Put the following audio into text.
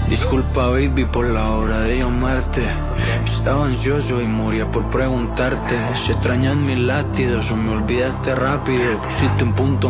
Disculpa baby por la hora de llamarte. Estaba ansioso y moría por preguntarte. Se extrañan mis latidos o me olvidaste rápido. Pusiste un punto